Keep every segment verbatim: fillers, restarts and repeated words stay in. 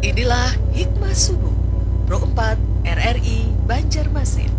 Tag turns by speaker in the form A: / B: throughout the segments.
A: Inilah Hikmah Subuh Pro empat R R I Banjarmasin.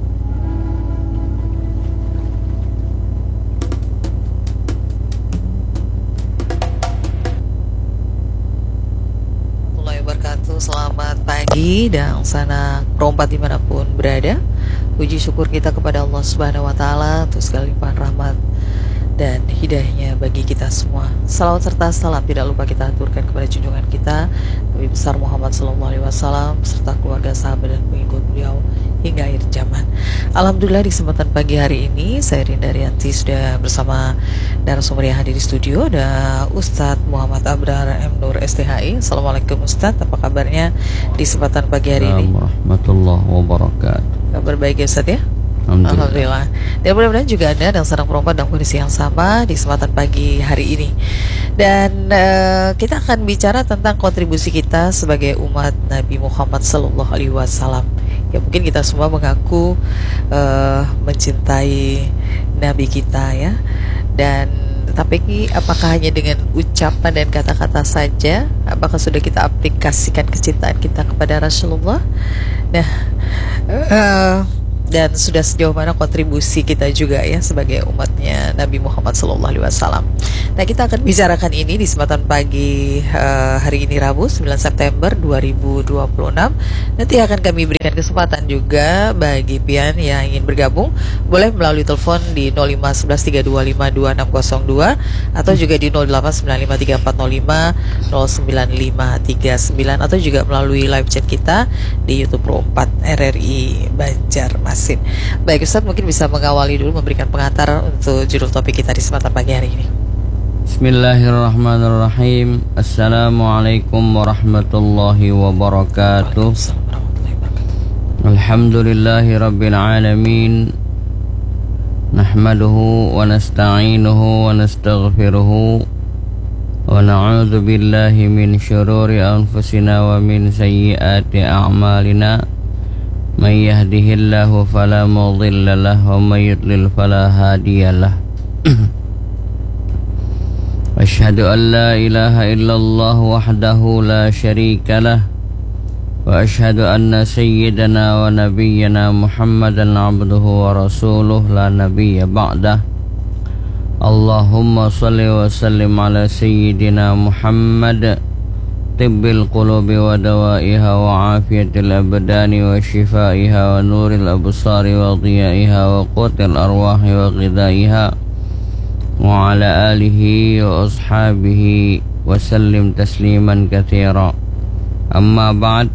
A: Warahmatullahi wabarakatuh. Selamat pagi dan sana Pro empat dimanapun berada. Puji syukur kita kepada Allah Subhanahu Wa Taala untuk segala limpahan rahmat dan hidayahnya bagi kita semua. Salawat serta salam tidak lupa kita aturkan kepada junjungan kita Nabi besar Muhammad Sallallahu Alaihi Wasallam serta keluarga, sahabat dan pengikut beliau hingga akhir zaman. Alhamdulillah di kesempatan pagi hari ini saya Rinda Rianti sudah bersama narasumber yang hadir di studio, ada Ustadz Muhammad Abrar M Nur S T H I. Assalamualaikum Ustadz, apa kabarnya di kesempatan pagi hari ini?
B: Warahmatullahi wabarakatuh.
A: Kabar baik ya Ustadz ya?
B: Alhamdulillah.
A: Alhamdulillah. Dan mudah-mudahan juga Anda dan sarang perempuan dalam kondisi yang sama di kesempatan pagi hari ini. Dan uh, kita akan bicara tentang kontribusi kita sebagai umat Nabi Muhammad Sallallahu Alaihi Wasallam. Ya mungkin kita semua mengaku uh, mencintai Nabi kita ya. Dan tapi apakah hanya dengan ucapan dan kata-kata saja? Apakah sudah kita aplikasikan kecintaan kita kepada Rasulullah? Nah. Uh, Dan sudah sejauh mana kontribusi kita juga ya sebagai umatnya Nabi Muhammad Sallallahu Alaihi Wasallam. Nah, kita akan bicarakan ini di kesempatan pagi uh, hari ini Rabu sembilan September dua ribu dua puluh enam. Nanti akan kami berikan kesempatan juga bagi pian yang ingin bergabung, boleh melalui telepon di nol lima satu satu tiga dua lima dua enam nol dua atau juga di nol delapan sembilan lima tiga empat nol lima nol sembilan lima tiga sembilan atau juga melalui live chat kita di YouTube Pro empat R R I Banjarmasin. Baik Ustaz, mungkin bisa mengawali dulu memberikan pengantar untuk judul topik kita di kesempatan pagi hari ini.
B: Bismillahirrahmanirrahim. Assalamualaikum warahmatullahi wabarakatuh. Alhamdulillahi rabbil alamin. Nahmaduhu wa nasta'inuhu wa nastaghfiruhu wa na'udzu billahi min syururi anfusina wa min sayyiati a'malina. Man yahdihillahu fala mudilla lahu wa man yudlil fala hadiya lahu. Asyhadu an la ilaha illallah wahdahu la syarika lah wa asyhadu anna sayyidana wa nabiyyana Muhammadan abduhu wa rasuluh la nabiyya ba'dah. Allahumma salli wa sallim ala sayyidina Muhammad tibbil qulubi wa dawaiha wa afiyatil abdani wa shifaiha wa nuril absari wa dhiyaiha wa qutil arwahi wa ghidaiha wa ala alihi wa ashabihi wa sallim tasliman katsira. Amma ba'd.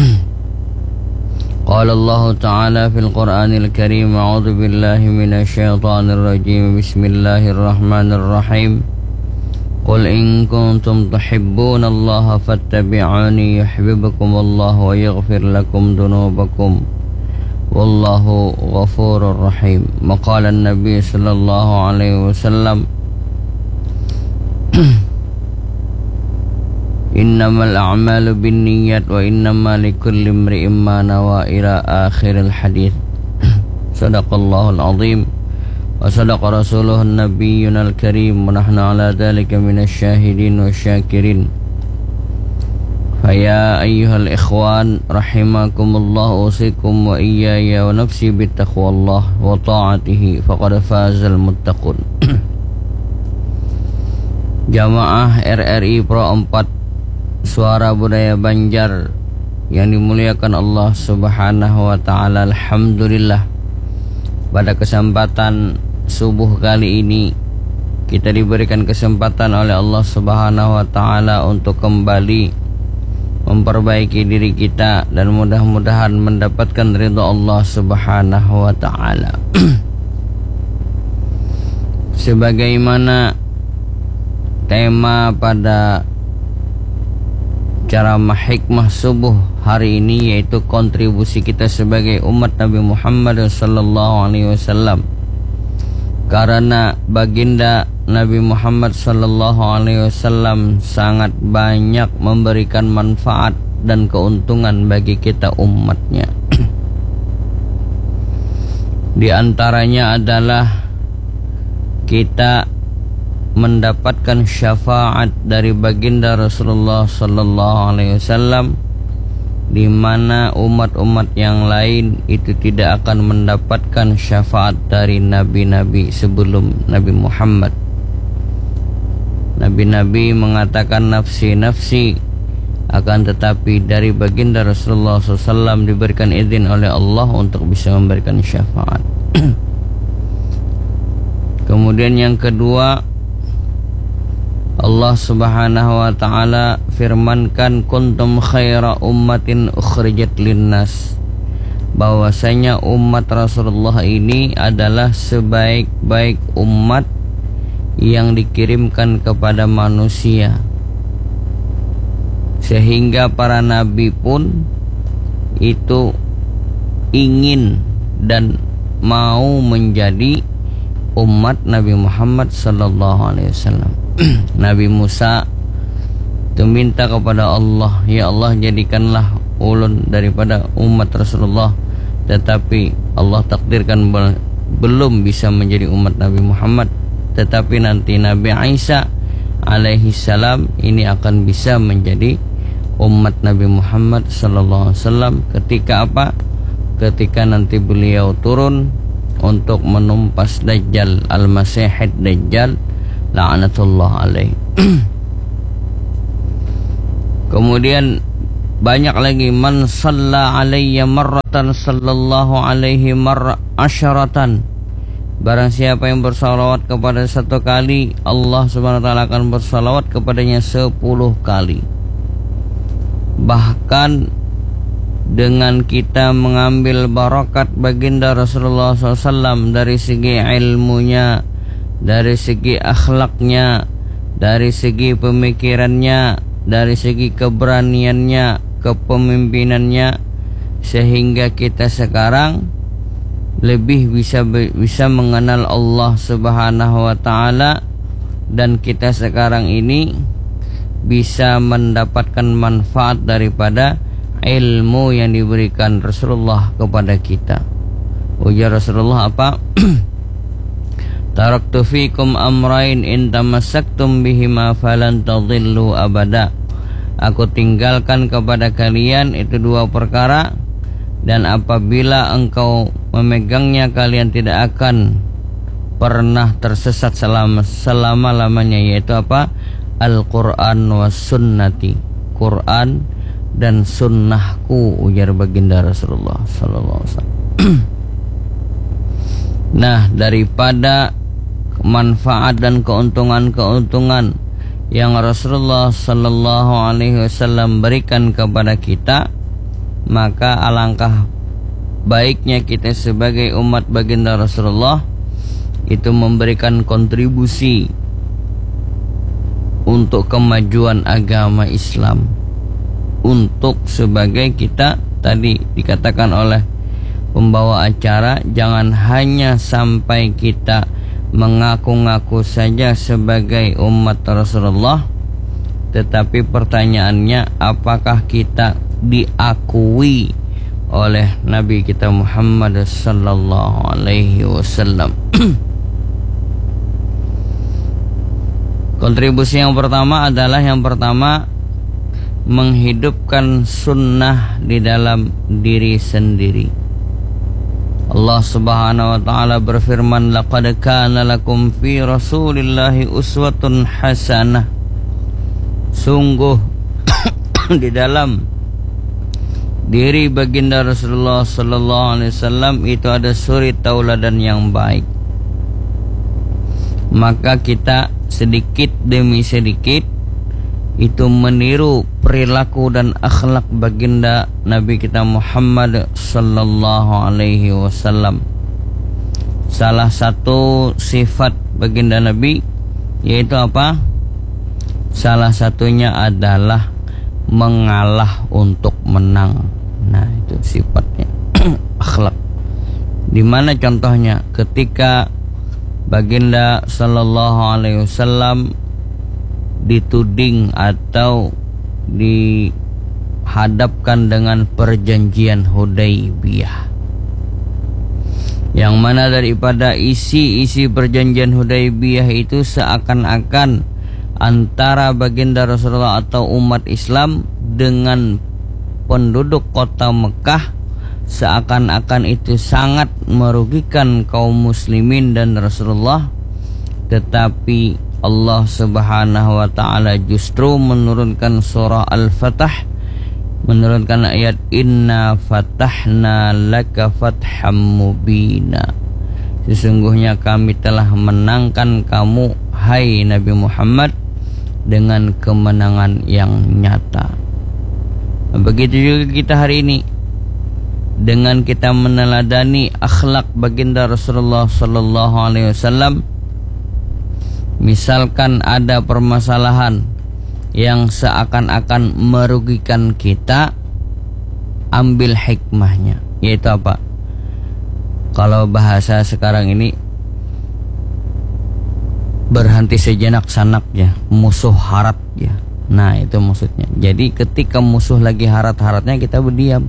B: Qala Allah ta'ala fil Qur'anil Karim, a'udzu billahi minasy syaithanir rajim. Bismillahirrahmanirrahim. Qul in kuntum tuhibbunallaha fattabi'uni yuhibbukumullahu wa yaghfir lakum dhunubakum wallahu ghafurur rahim. Maqala an-nabi sallallahu alaihi wasallam, innamal a'malu binniyat wa innamal likulli imri'in ma nawa, ila akhiril hadits. Sadaqallahul azim wa sadaqa rasuluhun nabiyyunal karim wa nahnu ala dhalika minasyahidin wa syakirin. Faya ayyuhal ikhwan rahimakumullah, usikum wa iyaya wa nafsi bittaqwallah wa ta'atihi faqad fazal muttaqun. Jamaah R R I Pro empat Suara Budaya Banjar yang dimuliakan Allah Subhanahu wa taala, alhamdulillah pada kesempatan subuh kali ini kita diberikan kesempatan oleh Allah Subhanahu wa taala untuk kembali memperbaiki diri kita dan mudah-mudahan mendapatkan ridha Allah Subhanahu wa taala. Sebagaimana tema pada ceramah hikmah subuh hari ini, yaitu kontribusi kita sebagai umat Nabi Muhammad sallallahu alaihi wasallam. Karena baginda Nabi Muhammad sallallahu alaihi wasallam sangat banyak memberikan manfaat dan keuntungan bagi kita umatnya. Di antaranya adalah kita mendapatkan syafaat dari baginda Rasulullah sallallahu alaihi wasallam di mana umat-umat yang lain itu tidak akan mendapatkan syafaat dari nabi-nabi sebelum Nabi Muhammad. Nabi-nabi mengatakan nafsi-nafsi, akan tetapi dari baginda Rasulullah shallallahu alaihi wasallam diberikan izin oleh Allah untuk bisa memberikan syafaat. Kemudian yang kedua, Allah subhanahu wa ta'ala firmankan kuntum khaira ummatin ukhrijat linnas, bahwasanya umat Rasulullah ini adalah sebaik-baik umat yang dikirimkan kepada manusia, sehingga para nabi pun itu ingin dan mau menjadi umat Nabi Muhammad sallallahu alaihi wasallam. Nabi Musa itu minta kepada Allah, ya Allah jadikanlah ulun daripada umat Rasulullah, tetapi Allah takdirkan belum bisa menjadi umat Nabi Muhammad, tetapi nanti Nabi Isa alaihi salam ini akan bisa menjadi umat Nabi Muhammad sallallahu alaihi wasallam. Ketika apa? Ketika nanti beliau turun untuk menumpas Dajjal, Al-Masihid Dajjal la'anatullah alaih. Kemudian banyak lagi, man shalla alayya marratan sallallahu alaihi marra asyaratan, barang siapa yang bersalawat kepada satu kali, Allah subhanahu wa ta'ala akan bersalawat kepadanya sepuluh kali. Bahkan dengan kita mengambil barakat baginda Rasulullah shallallahu alaihi wasallam dari segi ilmunya, dari segi akhlaknya, dari segi pemikirannya, dari segi keberaniannya, kepemimpinannya, sehingga kita sekarang lebih bisa bisa mengenal Allah subhanahu wa ta'ala, dan kita sekarang ini bisa mendapatkan manfaat daripada ilmu yang diberikan Rasulullah kepada kita. Ujar Rasulullah apa? Taraktu fikum amrain in tamassaktum bihima falan tadhillu abada. Aku tinggalkan kepada kalian itu dua perkara, dan apabila engkau memegangnya kalian tidak akan pernah tersesat selama selama-lamanya, yaitu apa? Al-Quran was sunnati, Quran dan sunnahku, ujar baginda Rasulullah sallallahu alaihi wasallam. Nah, daripada manfaat dan keuntungan-keuntungan yang Rasulullah sallallahu alaihi wasallam berikan kepada kita, maka alangkah baiknya kita sebagai umat baginda Rasulullah itu memberikan kontribusi untuk kemajuan agama Islam, untuk sebagai kita tadi dikatakan oleh pembawa acara, jangan hanya sampai kita mengaku-ngaku saja sebagai umat Rasulullah, tetapi pertanyaannya apakah kita diakui oleh Nabi kita Muhammad sallallahu alaihi wasallam. Kontribusi yang pertama adalah yang pertama menghidupkan sunnah di dalam diri sendiri. Allah subhanahu wa ta'ala berfirman, laqad kana lakum fi rasulillahi uswatun hasanah. Sungguh di dalam diri baginda Rasulullah sallallahu alaihi wasallam itu ada suri tauladan yang baik. Maka kita sedikit demi sedikit itu meniru perilaku dan akhlak baginda Nabi kita Muhammad sallallahu alaihi wasallam. Salah satu sifat baginda Nabi yaitu apa? Salah satunya adalah mengalah untuk menang. Nah, itu sifatnya akhlak. Di mana contohnya? Ketika baginda sallallahu alaihi wasallam dituding atau dihadapkan dengan perjanjian Hudaybiyah, yang mana daripada isi-isi perjanjian Hudaybiyah itu seakan-akan antara baginda Rasulullah atau umat Islam dengan penduduk kota Mekah seakan-akan itu sangat merugikan kaum muslimin dan Rasulullah, tetapi Allah Subhanahu wa taala justru menurunkan surah Al-Fatah, menurunkan ayat Inna fatahna laka fatham mubina. Sesungguhnya kami telah menangkan kamu, hai Nabi Muhammad, dengan kemenangan yang nyata. Begitu juga kita hari ini, dengan kita meneladani akhlak baginda Rasulullah sallallahu alaihi wasallam. Misalkan ada permasalahan yang seakan-akan merugikan kita, ambil hikmahnya, yaitu apa? Kalau bahasa sekarang ini, berhenti sejenak sanaknya, musuh harat ya. Nah itu maksudnya. Jadi ketika musuh lagi harat-haratnya, kita berdiam.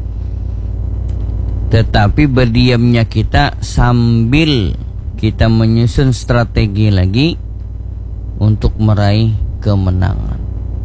B: Tetapi berdiamnya kita sambil kita menyusun strategi lagi untuk meraih kemenangan.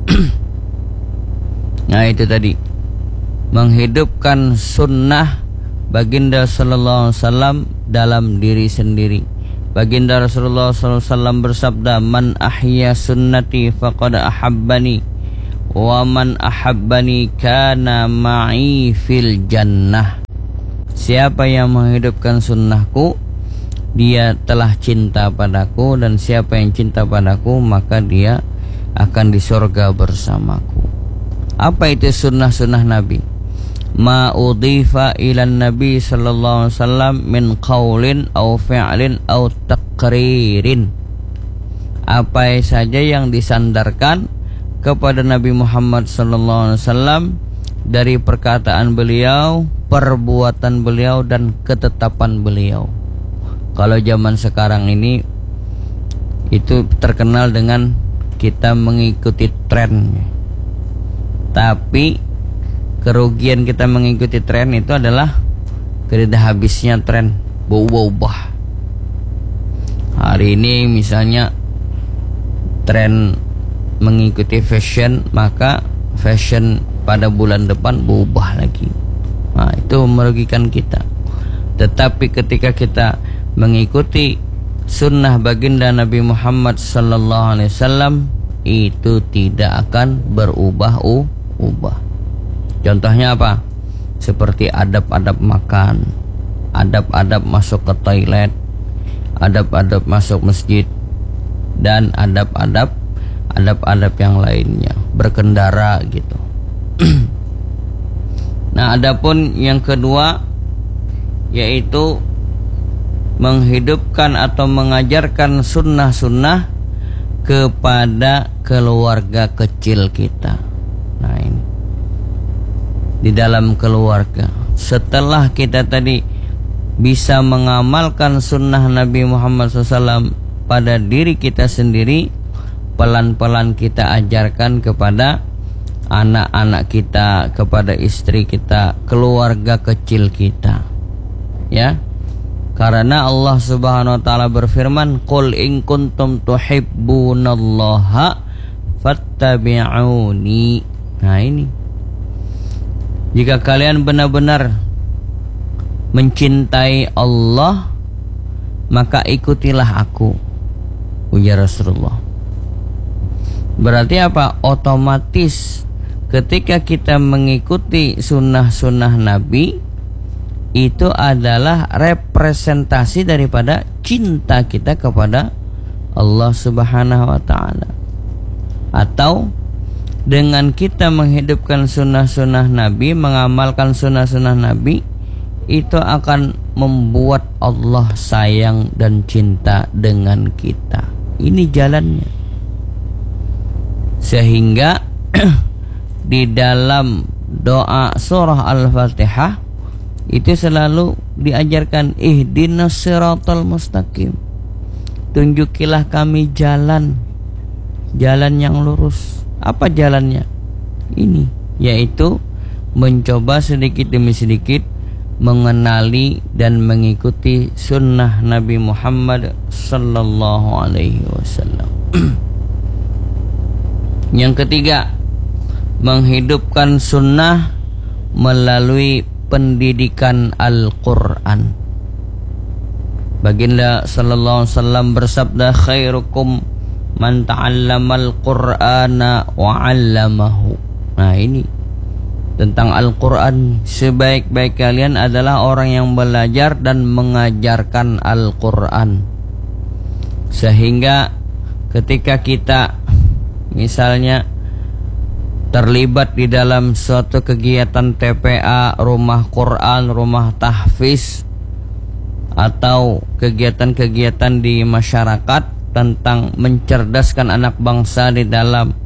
B: Nah itu tadi, menghidupkan sunnah baginda sallallahu alaihi wasallam dalam diri sendiri. Baginda Rasulullah sallallahu alaihi wasallam bersabda, man ahya sunnati faqad ahabbani wa man ahabbani kana ma'i fil jannah. Siapa yang menghidupkan sunnahku, dia telah cinta padaku, dan siapa yang cinta padaku maka dia akan di surga bersamaku. Apa itu sunnah-sunnah Nabi? Ma udhifa ilan Nabi sallallahu alaihi wasallam min qaulin aw fi'lin aw taqririn. Apa saja yang disandarkan kepada Nabi Muhammad sallallahu alaihi wasallam dari perkataan beliau, perbuatan beliau, dan ketetapan beliau. Kalau zaman sekarang ini itu terkenal dengan kita mengikuti tren. Tapi kerugian kita mengikuti tren itu adalah tidak habisnya tren berubah-ubah. Hari ini misalnya tren mengikuti fashion, maka fashion pada bulan depan berubah lagi. Nah, itu merugikan kita. Tetapi ketika kita mengikuti sunnah baginda Nabi Muhammad sallallahu alaihi wasallam, itu tidak akan berubah-ubah. Contohnya apa? Seperti adab-adab makan, adab-adab masuk ke toilet, adab-adab masuk masjid, dan adab-adab adab-adab yang lainnya, berkendara gitu. Nah, adapun yang kedua yaitu menghidupkan atau mengajarkan sunnah-sunnah kepada keluarga kecil kita. Nah ini, di dalam keluarga, setelah kita tadi bisa mengamalkan sunnah Nabi Muhammad shallallahu alaihi wasallam pada diri kita sendiri, pelan-pelan kita ajarkan kepada anak-anak kita, kepada istri kita, keluarga kecil kita, ya. Karena Allah Subhanahu wa taala berfirman, "Qul in kuntum tuhibbunallaha fattabi'uni." Nah ini, jika kalian benar-benar mencintai Allah, maka ikutilah aku, ujar Rasulullah. Berarti apa? Otomatis ketika kita mengikuti sunnah-sunnah Nabi, itu adalah representasi daripada cinta kita kepada Allah Subhanahu wa ta'ala. Atau dengan kita menghidupkan sunnah-sunnah Nabi, mengamalkan sunnah-sunnah Nabi, itu akan membuat Allah sayang dan cinta dengan kita. Ini jalannya. Sehingga di dalam doa surah Al-Fatihah itu selalu diajarkan, ihdinas siratal mustaqim, tunjukilah kami jalan jalan yang lurus. Apa jalannya? Ini, yaitu mencoba sedikit demi sedikit mengenali dan mengikuti sunnah Nabi Muhammad sallallahu alaihi wasallam. Yang ketiga, menghidupkan sunnah melalui pendidikan Al-Quran. Baginda sallallahu alaihi wasallam bersabda, khairukum man ta'allamal Qur'ana wa 'allamahu. Nah, ini tentang Al-Quran. Sebaik-baik kalian adalah orang yang belajar dan mengajarkan Al-Quran. Sehingga ketika kita misalnya terlibat di dalam suatu kegiatan T P A, rumah Quran, rumah tahfiz, atau kegiatan-kegiatan di masyarakat tentang mencerdaskan anak bangsa di dalam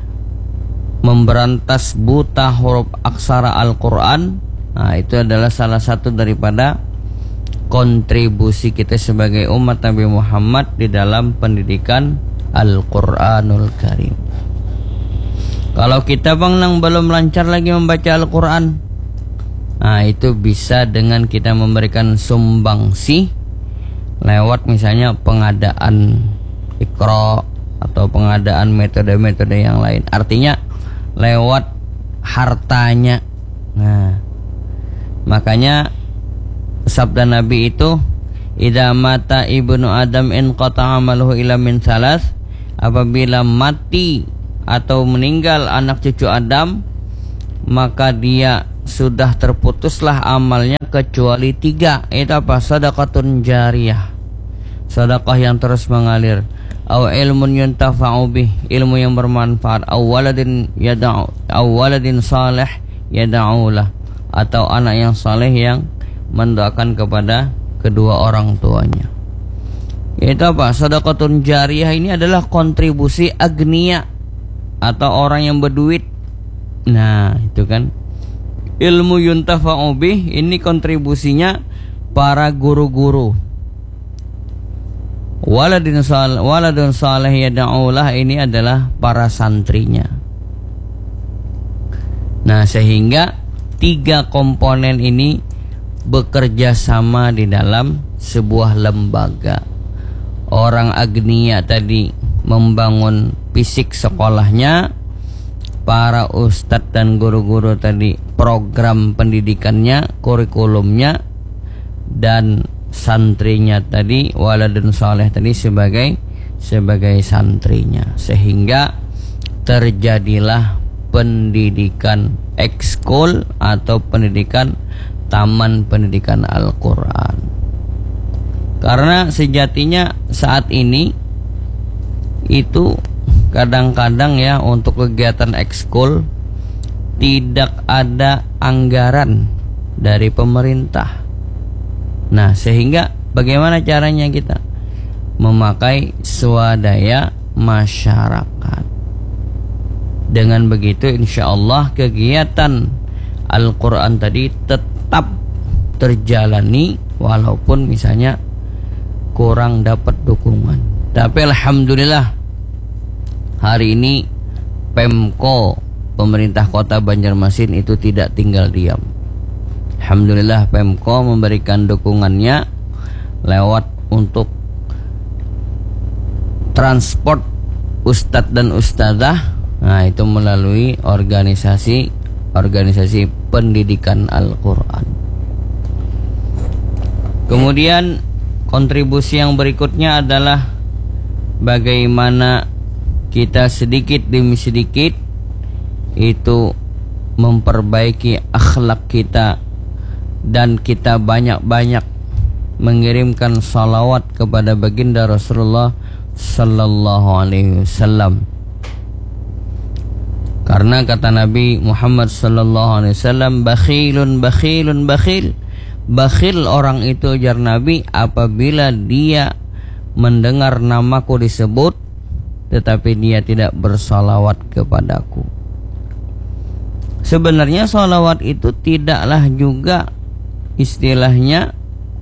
B: memberantas buta huruf aksara Al-Quran, nah itu adalah salah satu daripada kontribusi kita sebagai umat Nabi Muhammad di dalam pendidikan Al-Quranul Karim. Kalau kita bang nang belum lancar lagi membaca Al-Quran, nah itu bisa dengan kita memberikan sumbangsi lewat misalnya pengadaan Iqra atau pengadaan metode-metode yang lain. Artinya lewat hartanya. Nah, makanya sabda Nabi itu, idza mata ibnu adam in qata'a amaluhu illa min salas, apabila mati atau meninggal anak cucu Adam, maka dia sudah terputuslah amalnya kecuali tiga. Itu apa? Sedekatun jariyah, sedekah yang terus mengalir, aw ilmun yuntafa'u bih, ilmu yang bermanfaat, aw waladin yad'u, aw waladin salih yad'ulah, atau anak yang saleh yang mendoakan kepada kedua orang tuanya. Itu apa? Sedekatun jariyah ini adalah kontribusi agniya atau orang yang berduit. Nah, itu kan ilmu yuntafa'u bih, ini kontribusinya para guru-guru. Waladun salih, waladun salih yad'ulah, ini adalah para santrinya. Nah, sehingga tiga komponen ini bekerja sama di dalam sebuah lembaga. Orang agniya tadi membangun fisik sekolahnya, para ustadz dan guru-guru tadi program pendidikannya, kurikulumnya, dan santrinya tadi, waladun saleh tadi sebagai sebagai santrinya, sehingga terjadilah pendidikan ekskul atau pendidikan taman pendidikan Al-Quran. Karena sejatinya saat ini itu kadang-kadang ya untuk kegiatan ekskul tidak ada anggaran dari pemerintah. Nah, sehingga bagaimana caranya kita memakai swadaya masyarakat. Dengan begitu insya Allah kegiatan Al-Quran tadi tetap terjalani walaupun misalnya kurang dapat dukungan. Tapi alhamdulillah hari ini Pemko, pemerintah kota Banjarmasin, itu tidak tinggal diam. Alhamdulillah Pemko memberikan dukungannya lewat untuk transport ustadz dan ustadzah. Nah, itu melalui organisasi organisasi pendidikan Al-Quran. Kemudian kontribusi yang berikutnya adalah bagaimana kita sedikit demi sedikit itu memperbaiki akhlak kita, dan kita banyak-banyak mengirimkan salawat kepada baginda Rasulullah sallallahu alaihi wasallam. Karena kata Nabi Muhammad sallallahu alaihi wasallam, bakhilun bakhilun bakhil. Bakhil orang itu, ujar Nabi, apabila dia mendengar namaku disebut tetapi dia tidak bersalawat kepadaku. Sebenarnya salawat itu tidaklah juga istilahnya,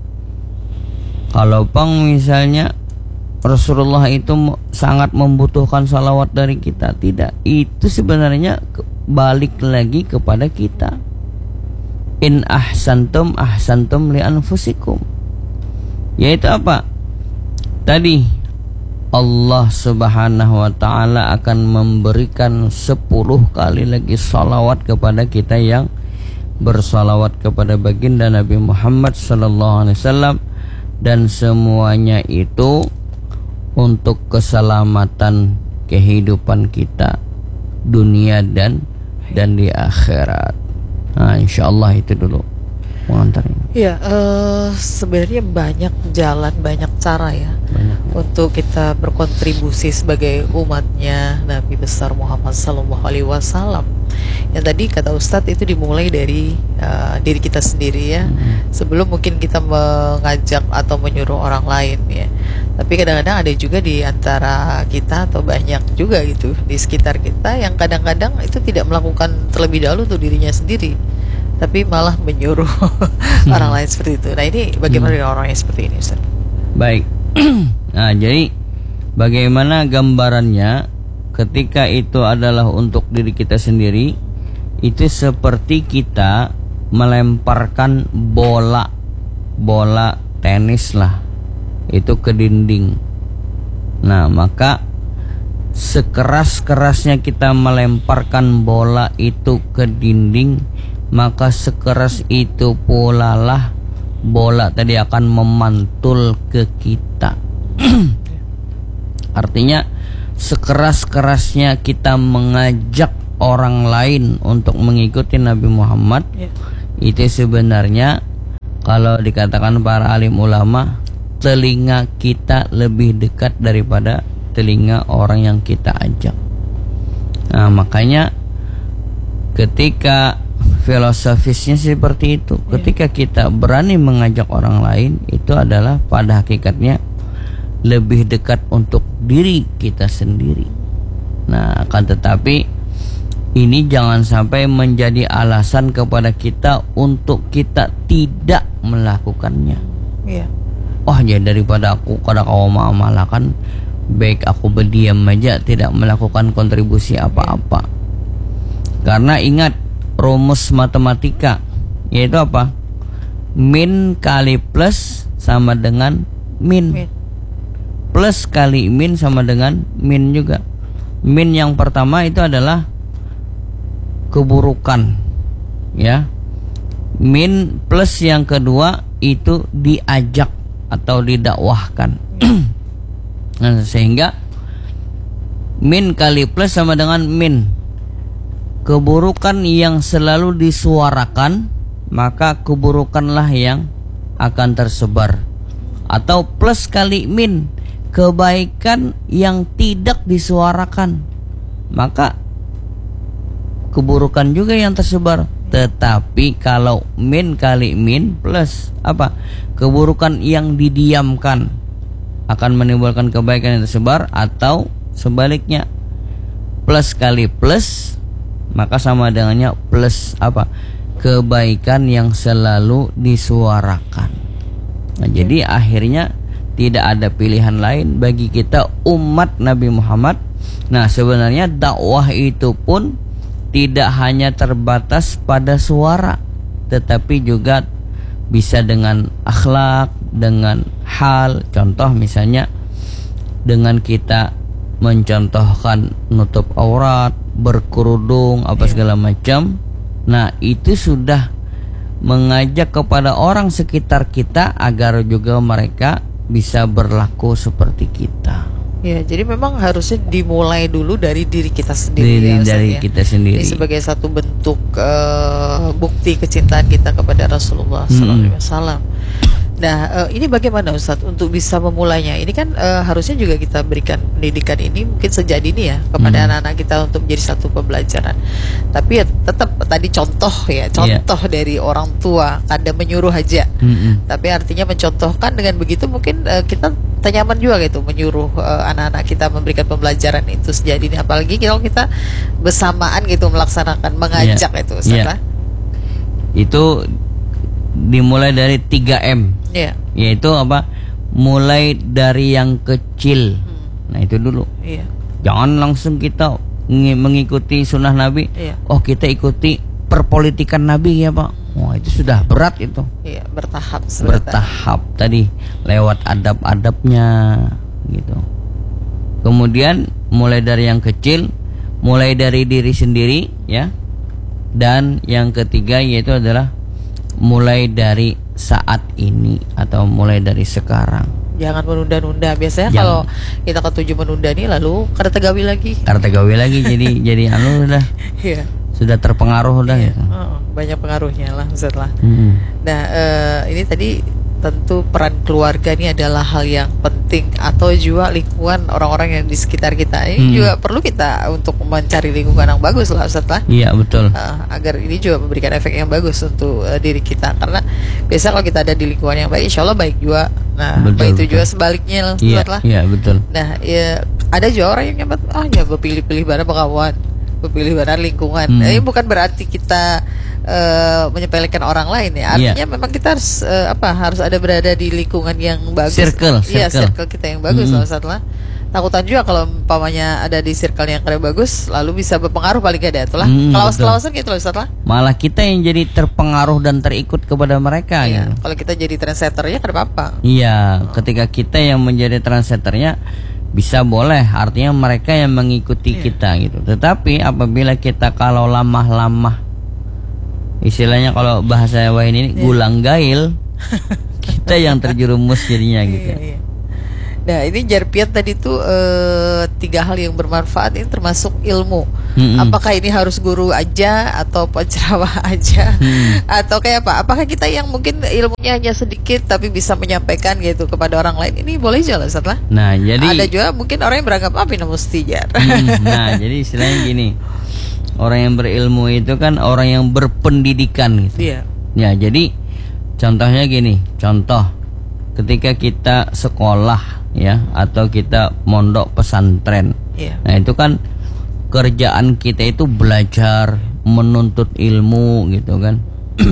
B: kalau pang misalnya Rasulullah itu sangat membutuhkan salawat dari kita, tidak. Itu sebenarnya balik lagi kepada kita. In ahsantum ahsantum li anfusikum. Yaitu apa? Tadi Allah subhanahu wa ta'ala akan memberikan sepuluh kali lagi salawat kepada kita yang bersalawat kepada baginda Nabi Muhammad sallallahu alaihi wasallam, dan semuanya itu untuk keselamatan kehidupan kita dunia dan dan di akhirat. Nah, insyaallah itu dulu pengantarnya.
A: Ya, uh, sebenarnya banyak jalan, banyak cara ya
B: Banyak.
A: untuk kita berkontribusi sebagai umatnya Nabi besar Muhammad Sallallahu Alaihi Wasallam. Yang tadi kata Ustadz itu dimulai dari uh, diri kita sendiri ya, hmm. sebelum mungkin kita mengajak atau menyuruh orang lain ya. Tapi kadang-kadang ada juga di antara kita atau banyak juga gitu di sekitar kita yang kadang-kadang itu tidak melakukan terlebih dahulu untuk dirinya sendiri, tapi malah menyuruh hmm. orang lain seperti itu. Nah, ini bagaimana dengan hmm. orang yang seperti ini, Ustaz?
B: Baik. Nah, jadi bagaimana gambarannya ketika itu adalah untuk diri kita sendiri, itu seperti kita melemparkan bola bola tenis lah itu ke dinding. Nah, maka sekeras-kerasnya kita melemparkan bola itu ke dinding, maka sekeras itu pula lah bola tadi akan memantul ke kita. Artinya sekeras-kerasnya kita mengajak orang lain untuk mengikuti Nabi Muhammad, yeah. itu sebenarnya kalau dikatakan para alim ulama, telinga kita lebih dekat daripada telinga orang yang kita ajak. Nah, makanya ketika filosofisnya seperti itu, ketika kita berani mengajak orang lain, itu adalah pada hakikatnya lebih dekat untuk diri kita sendiri. Nah, akan tetapi ini jangan sampai menjadi alasan kepada kita untuk kita tidak melakukannya. Iya. Oh ya, daripada aku kada kau mengamalkan, baik aku berdiam aja, tidak melakukan kontribusi apa-apa. Karena ingat rumus matematika, yaitu apa? Min kali plus sama dengan min. min. Plus kali min sama dengan min juga. Min yang pertama itu adalah keburukan, ya. Min plus yang kedua itu diajak atau didakwahkan. Nah, sehingga min kali plus sama dengan min. Keburukan yang selalu disuarakan, maka keburukanlah yang akan tersebar. Atau plus kali min, kebaikan yang tidak disuarakan, maka keburukan juga yang tersebar. Tetapi kalau min kali min plus apa? Keburukan yang didiamkan akan menimbulkan kebaikan yang tersebar, atau sebaliknya plus kali plus maka sama dengannya plus apa? Kebaikan yang selalu disuarakan. Nah, jadi akhirnya tidak ada pilihan lain bagi kita umat Nabi Muhammad. Nah, sebenarnya dakwah itu pun tidak hanya terbatas pada suara, tetapi juga bisa dengan akhlak, dengan hal. Contoh misalnya dengan kita mencontohkan nutup aurat, berkerudung, apa segala macam. Nah, itu sudah mengajak kepada orang sekitar kita agar juga mereka bisa berlaku seperti kita.
A: Ya, jadi memang harusnya dimulai dulu dari diri kita sendiri.
B: Diri,
A: ya,
B: dari
A: ya.
B: kita sendiri.
A: Ini sebagai satu bentuk uh, bukti kecintaan kita kepada Rasulullah hmm. Sallallahu Alaihi Wasallam. Nah, uh, ini bagaimana Ustadz untuk bisa memulainya? Ini kan uh, harusnya juga kita berikan pendidikan ini mungkin sejak dini ya kepada hmm. anak-anak kita untuk menjadi satu pembelajaran. Tapi ya tetap tadi contoh ya, contoh yeah. dari orang tua, kadang menyuruh aja. Hmm. Tapi artinya mencontohkan, dengan begitu mungkin uh, kita nyaman juga gitu menyuruh uh, anak-anak kita memberikan pembelajaran itu sejak dini. Apalagi kalau kita bersamaan gitu melaksanakan, mengajak yeah. itu Ustadz. Yeah.
B: Itu dimulai dari tiga M. Yeah. Yaitu apa? Mulai dari yang kecil. hmm. Nah, itu dulu. yeah. Jangan langsung kita mengikuti sunnah Nabi. yeah. Oh, kita ikuti perpolitikan Nabi ya Pak. Wah, itu sudah berat itu.
A: Iya, bertahap.
B: Bertahap tadi, lewat adab-adabnya gitu. Kemudian mulai dari yang kecil, mulai dari diri sendiri ya. Dan yang ketiga yaitu adalah mulai dari saat ini atau mulai dari sekarang.
A: Jangan menunda-nunda. Biasanya
B: Jangan.
A: kalau kita ketujuh menunda nih lalu kada tegawi lagi.
B: Karena gawe lagi jadi jadi anu udah
A: Iya.
B: sudah terpengaruh udah
A: Iya.
B: gitu.
A: Oh, banyak pengaruhnya lah Ustaz lah.
B: Hmm.
A: Nah, eh, ini tadi tentu peran keluarga ini adalah hal yang penting, atau juga lingkungan orang-orang yang di sekitar kita ini
B: Hmm.
A: juga perlu kita untuk mencari lingkungan yang bagus lah Ustaz lah.
B: Iya betul.
A: Uh, agar ini juga memberikan efek yang bagus untuk uh, diri kita, karena biasa kalau kita ada di lingkungan yang baik, insya Allah baik juga. Nah,
B: Betul,
A: baik itu
B: betul.
A: juga sebaliknya lah,
B: Iya
A: Ustaz lah.
B: iya betul.
A: Nah, ya, ada juga orang yang nyaman, ah ya berpilih-pilih mana kawan, berpilih mana lingkungan.
B: Hmm.
A: Ini bukan berarti kita uh, menyepelekan orang lain ya. Artinya
B: Iya.
A: memang kita harus uh, apa? Harus ada berada di lingkungan yang bagus.
B: Circle,
A: Iya,
B: circle.
A: circle kita yang bagus
B: Hmm.
A: lah, Ustaz lah. Takutan juga kalau umpamanya ada di circle yang kada bagus, lalu bisa berpengaruh paling gak ada itulah.
B: Hmm,
A: Kelawas-kelawasan gitu loh Ustaz lah.
B: Malah kita yang jadi terpengaruh dan terikut kepada mereka
A: Iya,
B: gitu.
A: kalau kita jadi trendsetternya kada apa-apa.
B: Iya, ketika kita yang menjadi translatornya bisa boleh, artinya mereka yang mengikuti
A: Iya.
B: kita gitu. Tetapi apabila kita kalau lamah-lamah, istilahnya kalau bahasa Wahid ini
A: Iya.
B: gulang gail, kita yang terjerumus jadinya gitu.
A: Iya, iya. Nah, ini Jarpian tadi tuh eh, tiga hal yang bermanfaat ini termasuk ilmu.
B: Mm-mm.
A: Apakah ini harus guru aja atau penceramah aja,
B: Hmm.
A: atau kayak apa? Apakah kita yang mungkin ilmunya hanya sedikit tapi bisa menyampaikan gitu kepada orang lain, ini boleh aja lah setelah.
B: Nah, jadi
A: Ada juga mungkin orang yang beranggap apa ini mesti jar.
B: Hmm, nah, jadi istilahnya gini. Orang yang berilmu itu kan orang yang berpendidikan gitu.
A: Iya.
B: Ya, jadi contohnya gini, contoh ketika kita sekolah ya atau kita mondok pesantren.
A: Iya.
B: Nah, itu kan kerjaan kita itu belajar, menuntut ilmu gitu kan.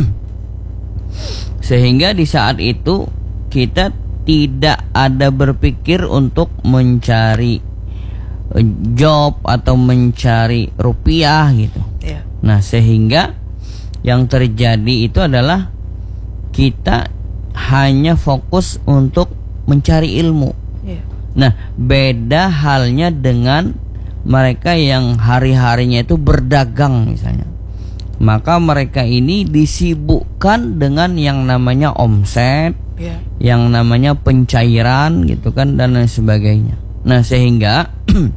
B: Sehingga di saat itu kita tidak ada berpikir untuk mencari eh, job atau mencari rupiah gitu.
A: Iya.
B: Nah, sehingga yang terjadi itu adalah kita hanya fokus untuk mencari ilmu.
A: Iya.
B: Nah, beda halnya dengan mereka yang hari-harinya itu berdagang misalnya. Maka mereka ini disibukkan dengan yang namanya omset,
A: Iya.
B: yang namanya pencairan gitu kan, dan lain sebagainya. Nah, sehingga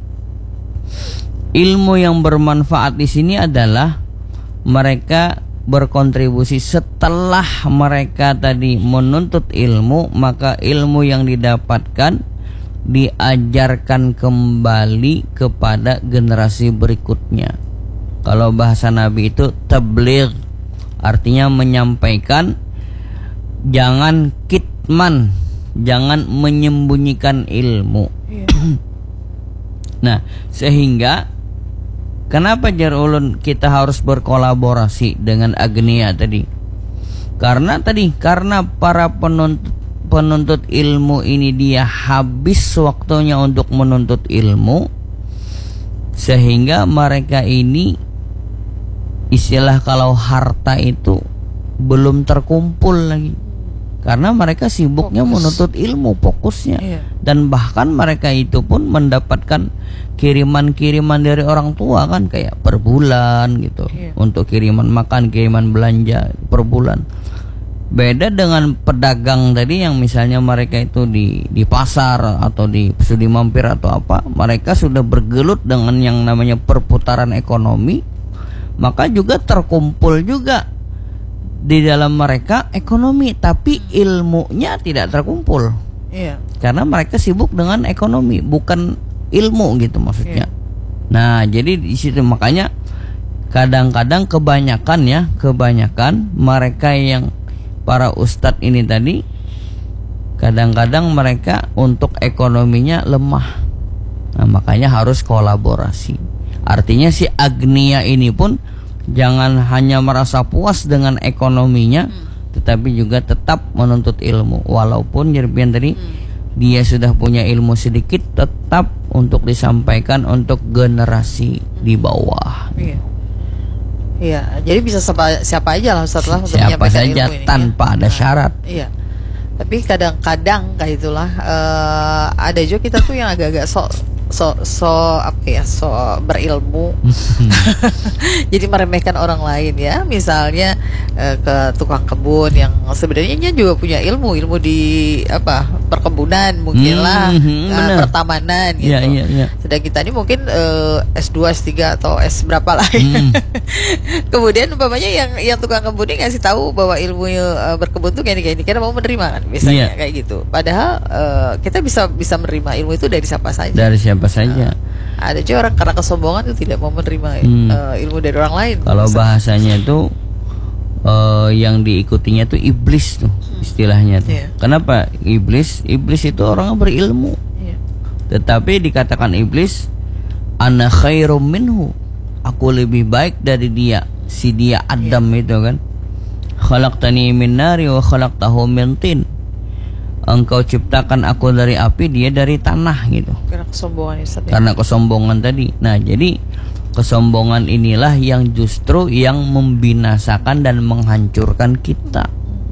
B: ilmu yang bermanfaat di sini adalah mereka berkontribusi setelah mereka tadi menuntut ilmu, maka ilmu yang didapatkan diajarkan kembali kepada generasi berikutnya. Kalau bahasa Nabi itu tabligh, artinya menyampaikan, jangan kitman, jangan menyembunyikan ilmu.
A: Iya.
B: Nah, sehingga kenapa jar ulun kita harus berkolaborasi dengan Agnia tadi? Karena tadi karena para penuntut penuntut ilmu ini dia habis waktunya untuk menuntut ilmu, sehingga mereka ini istilah kalau harta itu belum terkumpul lagi. Karena mereka sibuknya
A: Fokus.
B: menuntut ilmu, fokusnya.
A: Iya.
B: Dan bahkan mereka itu pun mendapatkan kiriman-kiriman dari orang tua kan, kayak per bulan gitu.
A: Iya.
B: Untuk kiriman makan, kiriman belanja per bulan. Beda dengan pedagang tadi yang misalnya mereka itu di di pasar atau di studi mampir atau apa, mereka sudah bergelut dengan yang namanya perputaran ekonomi, maka juga terkumpul juga di dalam mereka ekonomi, tapi ilmunya tidak terkumpul.
A: Iya.
B: Karena mereka sibuk dengan ekonomi, bukan ilmu gitu maksudnya. Nah, jadi di situ makanya kadang-kadang kebanyakan ya, kebanyakan mereka yang para ustadz ini tadi, kadang-kadang mereka untuk ekonominya lemah. Nah, makanya harus kolaborasi. Artinya si Agnia ini pun jangan hanya merasa puas dengan ekonominya, hmm. tetapi juga tetap menuntut ilmu. Walaupun Jerbian tadi hmm. dia sudah punya ilmu sedikit, tetap untuk disampaikan untuk generasi di bawah.
A: Iya. Iya, jadi bisa siapa, siapa aja lah Ustaz lah untuk
B: Siapa
A: menyampaikan
B: saja
A: ilmu ini,
B: tanpa
A: ya.
B: ada
A: Nah,
B: syarat.
A: Iya. Tapi kadang-kadang kayak itulah eh, ada juga kita tuh yang agak-agak sok so so apa ya so berilmu. Jadi meremehkan orang lain ya, misalnya eh, ke tukang kebun yang sebenarnya dia juga punya ilmu ilmu di apa perkebunan mungkin lah,
B: Hmm,
A: eh,
B: benar.
A: pertamanan gitu.
B: Iya, iya, iya.
A: Sedang kita ini mungkin eh, S dua, S tiga atau S berapa lah.
B: Hmm.
A: Kemudian umpamanya yang yang tukang kebun ini ngasih tahu bahwa ilmu eh, berkebun tuh kayak ini kayak ini, karena mau menerima kan biasanya
B: Iya.
A: kayak gitu. Padahal eh, kita bisa bisa menerima ilmu itu dari siapa saja.
B: Dari siapa saja.
A: Ada juga orang karena kesombongan itu tidak mau menerima
B: Hmm.
A: eh, ilmu dari orang lain.
B: Kalau
A: Misalnya.
B: bahasanya itu eh, yang diikutinya tuh iblis tuh istilahnya tuh.
A: Iya.
B: Kenapa iblis? Iblis itu orang berilmu.
A: Iya.
B: Tetapi dikatakan iblis, ana khairum minhu. Aku lebih baik dari dia. Si dia Adam itu kan. Khalaqtani min nari wa khalaqtahu min tin. Engkau ciptakan aku dari api, dia dari tanah gitu.
A: Karena kesombongan Ustaz, ya.
B: Karena kesombongan tadi. Nah, jadi kesombongan inilah yang justru yang membinasakan dan menghancurkan kita.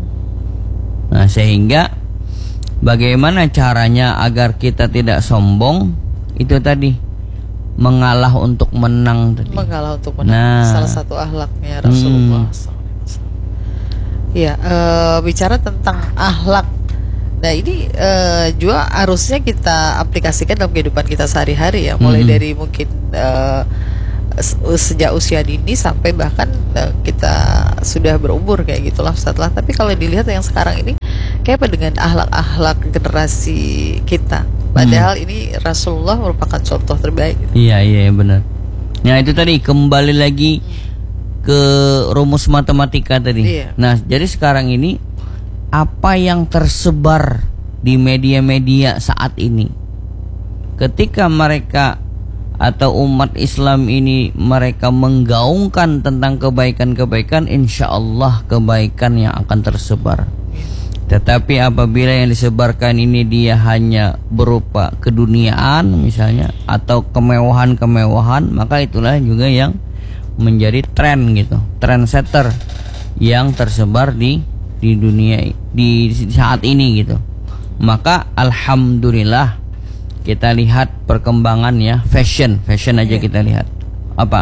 B: Nah, sehingga bagaimana caranya agar kita tidak sombong? Itu tadi, mengalah untuk menang tadi.
A: Mengalah untuk menang.
B: Nah.
A: Salah satu akhlaknya Rasulullah
B: Hmm.
A: shallallahu alaihi wasallam. Ya, eh, bicara tentang akhlak. Nah ini eh, juga harusnya kita aplikasikan dalam kehidupan kita sehari-hari ya, mulai
B: Hmm.
A: dari mungkin eh, se- sejak usia dini sampai bahkan eh, kita sudah berumur kayak gitulah setelah. Tapi kalau dilihat yang sekarang ini kayak apa dengan akhlak-akhlak generasi kita, padahal ini Rasulullah merupakan contoh terbaik gitu.
B: Iya, iya benar. Nah, itu tadi kembali lagi ke rumus matematika tadi.
A: Iya.
B: Nah, jadi sekarang ini apa yang tersebar di media-media saat ini, ketika mereka atau umat Islam ini mereka menggaungkan tentang kebaikan-kebaikan, insya Allah kebaikan yang akan tersebar. Tetapi apabila yang disebarkan ini dia hanya berupa keduniaan misalnya atau kemewahan-kemewahan, maka itulah juga yang menjadi tren gitu, trendsetter yang tersebar di di dunia di saat ini gitu. Maka alhamdulillah kita lihat perkembangan ya fashion, fashion aja
A: Iya.
B: kita lihat. Apa?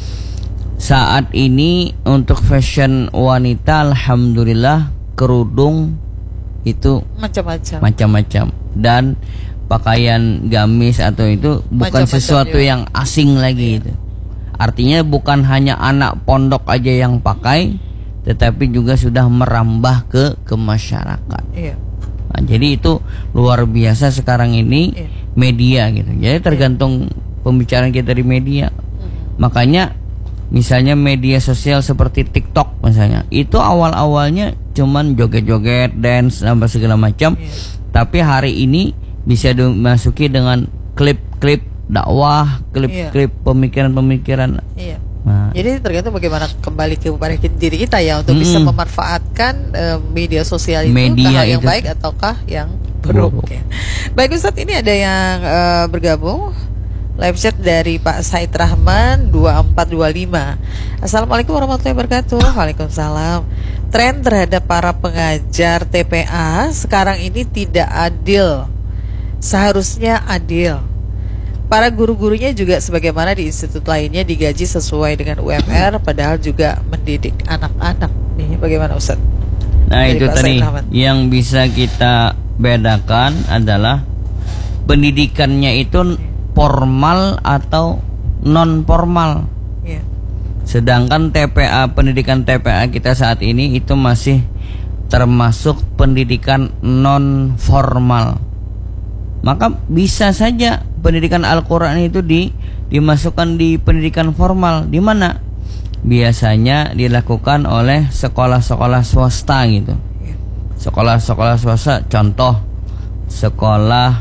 B: Saat ini untuk fashion wanita alhamdulillah kerudung itu
A: Macam-macam.
B: macam-macam dan pakaian gamis atau itu bukan
A: Macam-macam
B: sesuatu
A: juga.
B: yang asing lagi itu. Artinya bukan hanya anak pondok aja yang pakai, tetapi juga sudah merambah ke ke masyarakat.
A: Iya.
B: Nah, jadi itu luar biasa sekarang ini
A: Iya.
B: media gitu. Jadi tergantung pembicaraan kita di media. Makanya misalnya media sosial seperti TikTok misalnya, itu awal-awalnya cuman joget-joget, dance, apa segala macam.
A: Iya.
B: Tapi hari ini bisa dimasuki dengan klip-klip dakwah, klip-klip pemikiran-pemikiran.
A: Iya.
B: Nah,
A: Jadi tergantung bagaimana kembali kepada diri kita ya untuk
B: Mm-mm.
A: bisa memanfaatkan eh, media sosial itu
B: Media
A: ke hal yang
B: itu.
A: baik ataukah yang buruk.
B: Buruk.
A: Ya. Baik Ustadz, ini ada yang eh, bergabung live chat dari Pak Said Rahman dua empat dua lima. Assalamualaikum warahmatullahi wabarakatuh. Waalaikumsalam. Tren terhadap para pengajar T P A sekarang ini tidak adil. Seharusnya adil. Para guru-gurunya juga sebagaimana di institut lainnya digaji sesuai dengan U M R, padahal juga mendidik anak-anak. Nih, bagaimana Ustaz?
B: Nah
A: Dari
B: itu
A: Pak
B: tadi
A: Said Rahman.
B: yang bisa kita bedakan adalah pendidikannya itu formal atau non formal.
A: Iya.
B: Sedangkan T P A, pendidikan T P A kita saat ini itu masih termasuk pendidikan non formal. Maka bisa saja pendidikan Al-Qur'an itu di dimasukkan di pendidikan formal, di mana biasanya dilakukan oleh sekolah-sekolah swasta gitu.
A: Iya.
B: Sekolah-sekolah swasta, contoh sekolah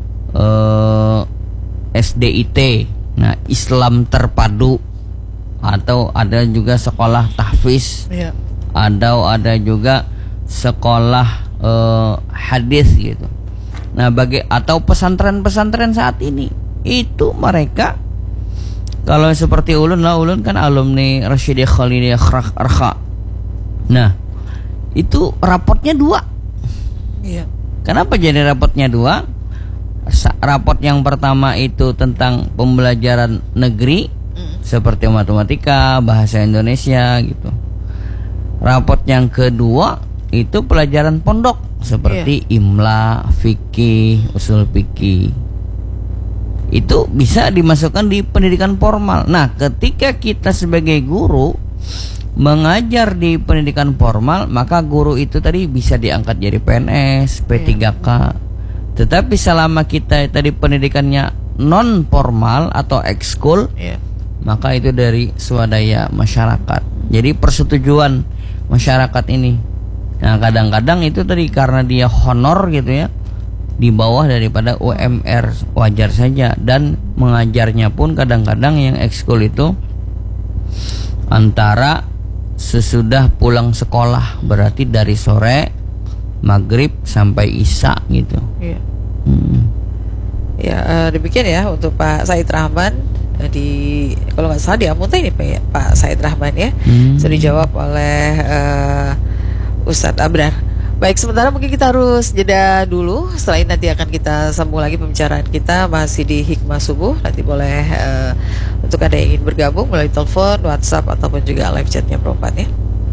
B: eh, S D I T, nah Islam Terpadu, atau ada juga sekolah tahfiz,
A: Iya.
B: atau ada juga sekolah eh, hadis gitu. Nah, bagi atau pesantren-pesantren saat ini itu mereka kalau seperti ulun lah, ulun kan alumni Rasyidi Khalidiyah Arkha. Nah, itu rapotnya dua.
A: Iya.
B: Kenapa jadi rapotnya dua? Rapot yang pertama itu tentang pembelajaran negeri hmm. seperti matematika, bahasa Indonesia gitu. Rapot yang kedua itu pelajaran pondok seperti yeah. imla, fikih, usul fikih. Itu bisa dimasukkan di pendidikan formal. Nah, ketika kita sebagai guru mengajar di pendidikan formal, maka guru itu tadi bisa diangkat jadi P N S, P tiga K. Yeah. Tetapi selama kita tadi pendidikannya non formal atau ekskul, yeah. maka itu dari swadaya masyarakat. Jadi persetujuan masyarakat ini. Nah, kadang-kadang itu tadi karena dia honor gitu ya, di bawah daripada U M R, wajar saja. Dan mengajarnya pun kadang-kadang yang ekskul itu antara sesudah pulang sekolah, berarti dari sore maghrib sampai isya gitu. Iya. Hmm.
A: Ya uh, demikian ya untuk Pak Said Rahman uh, di kalau nggak salah di Amunta ini Pak, ya, Pak Said Rahman ya. Hmm. Sudah dijawab oleh uh, Ustadz Abrar. Baik, sementara mungkin kita harus jeda dulu. Setelah ini nanti akan kita sambung lagi pembicaraan kita masih di Hikmah Subuh. Nanti boleh uh, untuk Anda yang ingin bergabung melalui telepon, WhatsApp ataupun juga live chatnya Propat ya.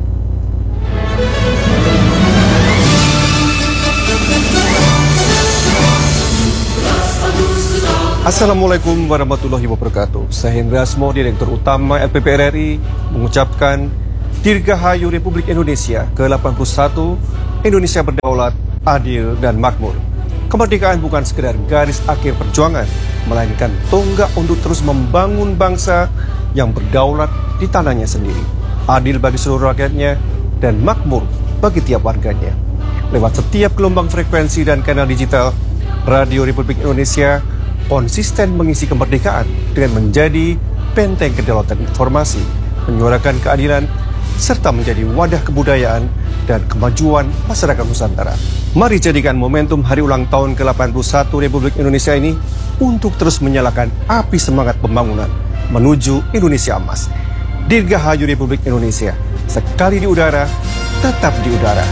C: Assalamualaikum warahmatullahi wabarakatuh. Saya Hendra Asmo, Direktur Utama L P P R R I, mengucapkan Dirgahayu Republik Indonesia ke delapan puluh satu, Indonesia berdaulat, adil, dan makmur. Kemerdekaan bukan sekedar garis akhir perjuangan, melainkan tonggak untuk terus membangun bangsa yang berdaulat di tanahnya sendiri, adil bagi seluruh rakyatnya, dan makmur bagi tiap warganya. Lewat setiap gelombang frekuensi dan kanal digital, Radio Republik Indonesia konsisten mengisi kemerdekaan dengan menjadi benteng kedaulatan informasi, menyuarakan keadilan, serta menjadi wadah kebudayaan dan kemajuan masyarakat Nusantara. Mari jadikan momentum hari ulang tahun ke delapan puluh satu Republik Indonesia ini untuk terus menyalakan api semangat pembangunan menuju Indonesia emas. Dirgahayu Republik Indonesia, sekali di udara, tetap di udara.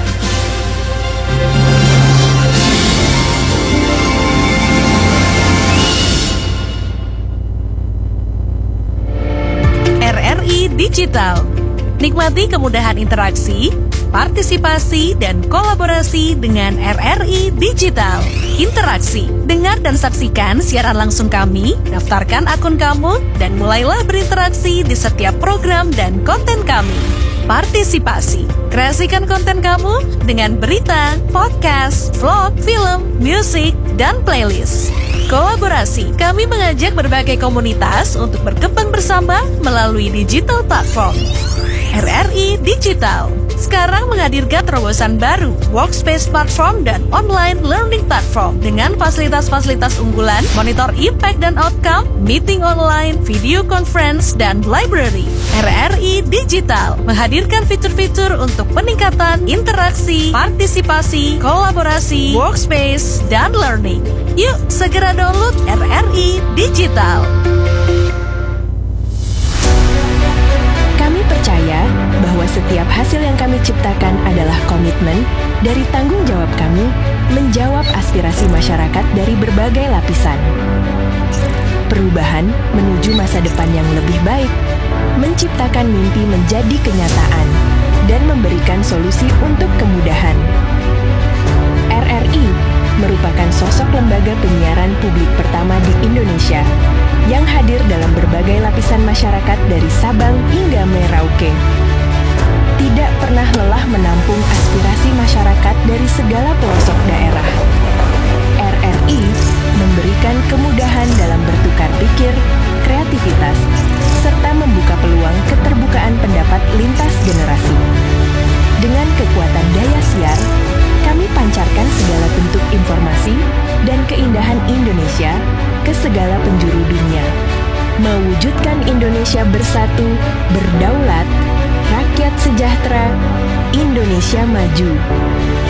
D: R R I Digital. Nikmati kemudahan interaksi, partisipasi, dan kolaborasi dengan R R I Digital. Interaksi, dengar dan saksikan siaran langsung kami, daftarkan akun kamu, dan mulailah berinteraksi di setiap program dan konten kami. Partisipasi, kreasikan konten kamu dengan berita, podcast, vlog, film, musik, dan playlist. Kolaborasi, kami mengajak berbagai komunitas untuk berkembang bersama melalui digital platform. R R I Digital sekarang menghadirkan terobosan baru, workspace platform dan online learning platform dengan fasilitas-fasilitas unggulan, monitor impact dan outcome, meeting online, video conference, dan library. R R I Digital menghadirkan fitur-fitur untuk peningkatan interaksi, partisipasi, kolaborasi, workspace, dan learning. Yuk, segera download R R I Digital.
E: Kami percaya bahwa setiap hasil yang kami ciptakan adalah komitmen dari tanggung jawab kami menjawab aspirasi masyarakat dari berbagai lapisan. Perubahan menuju masa depan yang lebih baik, menciptakan mimpi menjadi kenyataan, dan memberikan solusi untuk kemudahan. R R I merupakan sosok lembaga penyiaran publik pertama di Indonesia yang hadir dalam berbagai lapisan masyarakat dari Sabang hingga Merauke. Tidak pernah lelah menampung aspirasi masyarakat dari segala pelosok daerah. R R I memberikan kemudahan dalam bertukar pikir, kreativitas, serta membuka peluang keterbukaan pendapat lintas generasi. Dengan kekuatan daya siar, kami pancarkan segala bentuk informasi dan keindahan Indonesia ke segala penjuru dunia. Mewujudkan Indonesia bersatu, berdaulat, rakyat sejahtera, Indonesia maju.